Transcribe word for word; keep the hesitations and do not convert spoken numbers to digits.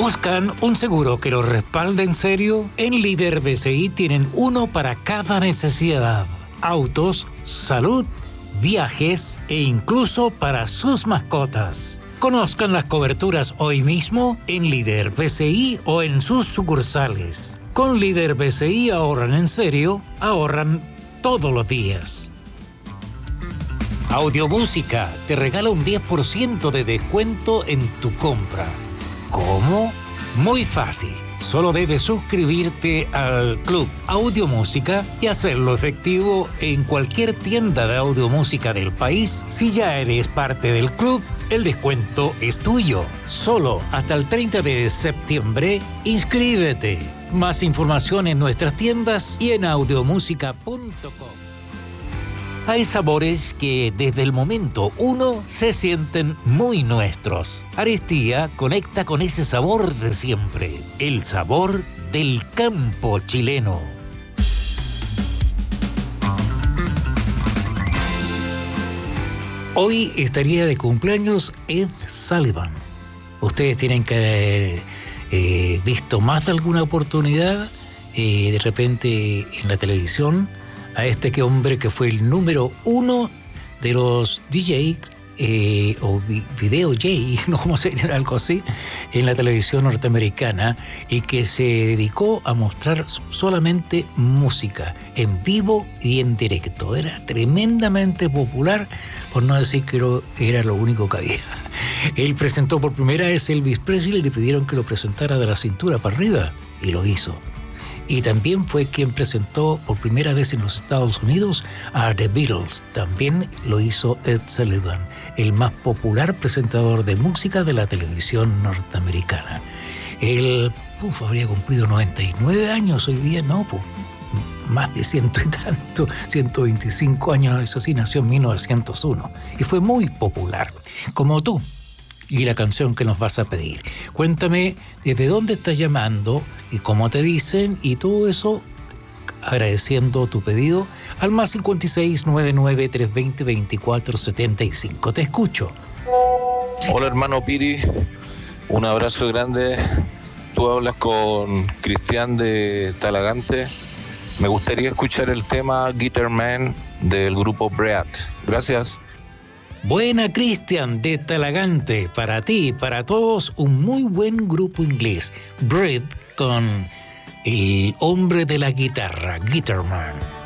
¿Buscan un seguro que los respalde en serio? En Líder B C I tienen uno para cada necesidad. Autos, salud, viajes e incluso para sus mascotas. Conozcan las coberturas hoy mismo en Líder B C I o en sus sucursales. Con Líder B C I ahorran en serio, ahorran todos los días. Audiomúsica te regala un diez por ciento de descuento en tu compra. ¿Cómo? Muy fácil. Solo debes suscribirte al Club Audiomúsica y hacerlo efectivo en cualquier tienda de audiomúsica del país. Si ya eres parte del club, el descuento es tuyo. Solo hasta el treinta de septiembre, inscríbete. Más información en nuestras tiendas y en audiomúsica punto com. Hay sabores que desde el momento uno se sienten muy nuestros. Aristía conecta con ese sabor de siempre, el sabor del campo chileno. Hoy estaría de cumpleaños Ed Sullivan. Ustedes tienen que haber eh, visto más de alguna oportunidad, eh, de repente en la televisión, a este que hombre que fue el número uno de los D J eh, o vi, video J, no como sería algo así, en la televisión norteamericana, y que se dedicó a mostrar solamente música en vivo y en directo. Era tremendamente popular, por no decir que era lo único que había. Él presentó por primera vez a Elvis Presley y le pidieron que lo presentara de la cintura para arriba, y lo hizo. Y también fue quien presentó por primera vez en los Estados Unidos a The Beatles. También lo hizo Ed Sullivan, el más popular presentador de música de la televisión norteamericana. Él uf, habría cumplido noventa y nueve años hoy día, no, pues, más de ciento y tanto, ciento veinticinco años, eso sí, nació en mil novecientos uno. Y fue muy popular, como tú. Y la canción que nos vas a pedir. Cuéntame desde dónde estás llamando y cómo te dicen y todo eso, agradeciendo tu pedido al más cinco seis nueve nueve tres dos cero veinticuatro setenta y cinco. Te escucho. Hola hermano Piri, un abrazo grande. Tú hablas con Cristian de Talagante. Me gustaría escuchar el tema Guitar Man del grupo Bread. Gracias. Buena, Cristian de Talagante, para ti y para todos, un muy buen grupo inglés, Bread, con el hombre de la guitarra, Guitar Man.